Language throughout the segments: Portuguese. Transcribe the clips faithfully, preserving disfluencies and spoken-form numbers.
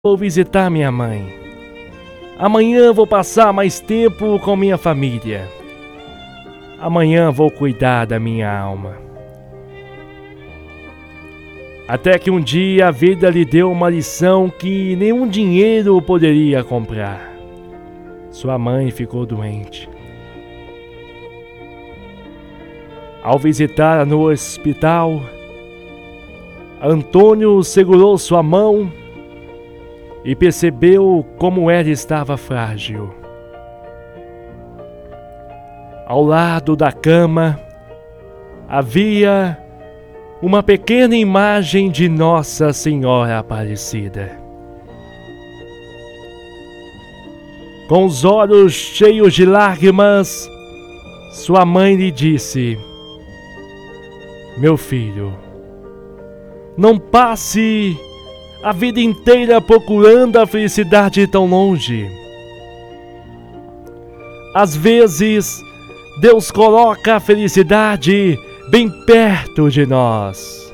Vou visitar minha mãe. Amanhã vou passar mais tempo com minha família. Amanhã vou cuidar da minha alma. Até que um dia a vida lhe deu uma lição que nenhum dinheiro poderia comprar. Sua mãe ficou doente. Ao visitar no hospital, Antônio segurou sua mão e percebeu como ela estava frágil. Ao lado da cama havia uma pequena imagem de Nossa Senhora Aparecida. Com os olhos cheios de lágrimas, sua mãe lhe disse: "Meu filho, não passe a vida inteira procurando a felicidade tão longe. Às vezes, Deus coloca a felicidade bem perto de nós,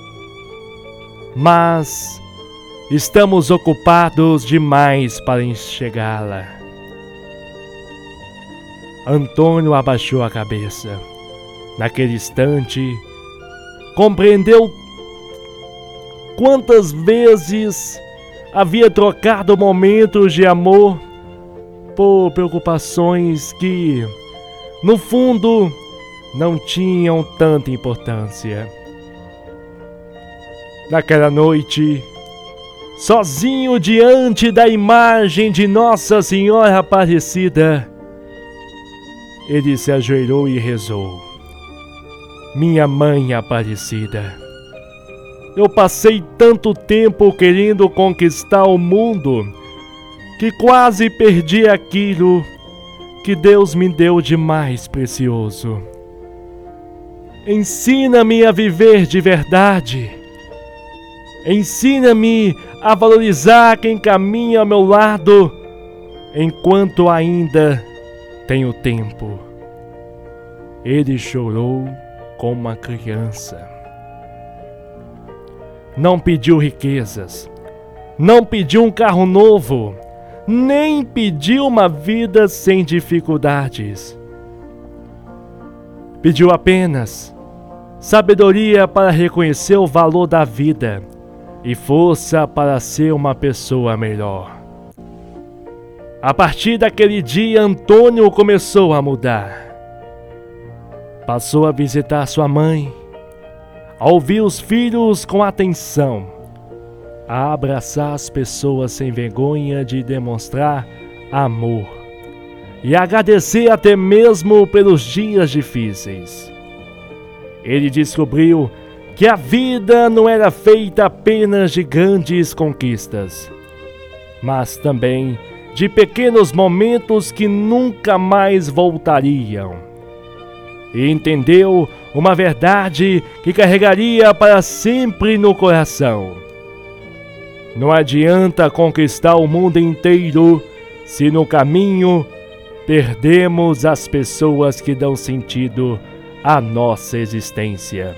mas estamos ocupados demais para enxergá-la." Antônio abaixou a cabeça. Naquele instante, compreendeu quantas vezes havia trocado momentos de amor por preocupações que, no fundo, não tinham tanta importância. Naquela noite, sozinho diante da imagem de Nossa Senhora Aparecida, ele se ajoelhou e rezou: "Minha Mãe Aparecida, eu passei tanto tempo querendo conquistar o mundo que quase perdi aquilo que Deus me deu de mais precioso. Ensina-me a viver de verdade. Ensina-me a valorizar quem caminha ao meu lado enquanto ainda tenho tempo." Ele chorou como uma criança. Não pediu riquezas, não pediu um carro novo, nem pediu uma vida sem dificuldades. Pediu apenas sabedoria para reconhecer o valor da vida e força para ser uma pessoa melhor. A partir daquele dia, Antônio começou a mudar. Passou a visitar sua mãe, a ouvir os filhos com atenção, a abraçar as pessoas sem vergonha de demonstrar amor e agradecer até mesmo pelos dias difíceis. Ele descobriu que a vida não era feita apenas de grandes conquistas, mas também de pequenos momentos que nunca mais voltariam. E entendeu uma verdade que carregaria para sempre no coração: não adianta conquistar o mundo inteiro se no caminho perdemos as pessoas que dão sentido à nossa existência.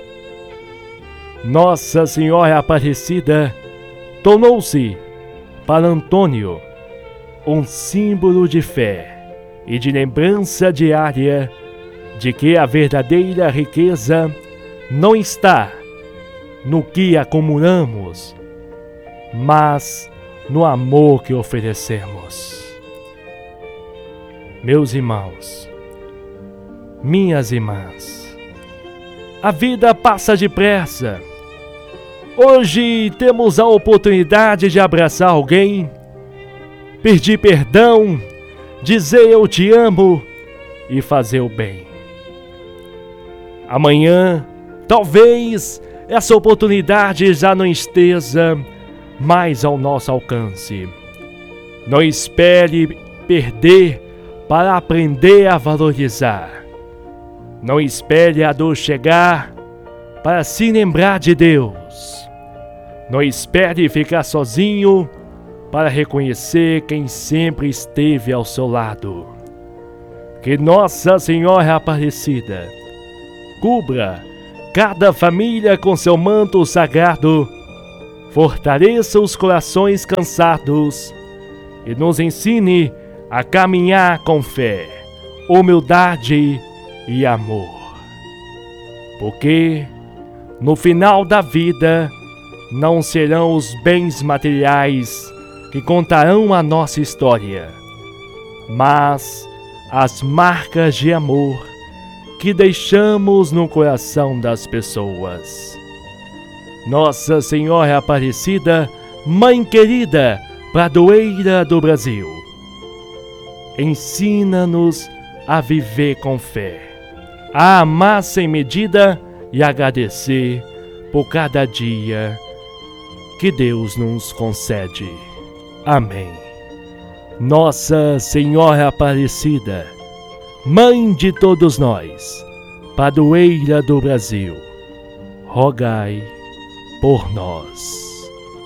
Nossa Senhora Aparecida tornou-se, para Antônio, um símbolo de fé e de lembrança diária de que a verdadeira riqueza não está no que acumulamos, mas no amor que oferecemos. Meus irmãos, minhas irmãs, a vida passa depressa. Hoje temos a oportunidade de abraçar alguém, pedir perdão, dizer eu te amo e fazer o bem. Amanhã, talvez essa oportunidade já não esteja mais ao nosso alcance. Não espere perder para aprender a valorizar. Não espere a dor chegar para se lembrar de Deus. Não espere ficar sozinho para reconhecer quem sempre esteve ao seu lado. Que Nossa Senhora Aparecida cubra cada família com seu manto sagrado fortaleça os corações cansados e nos ensine a caminhar com fé, humildade e amor. Porque, no final da vida, não serão os bens materiais que contarão a nossa história, mas as marcas de amor que deixamos no coração das pessoas. Nossa Senhora Aparecida, Mãe querida, padroeira do Brasil, ensina-nos a viver com fé, a amar sem medida e agradecer por cada dia que Deus nos concede. Amém. Nossa Senhora Aparecida, Mãe de todos nós, padroeira do Brasil, rogai por nós.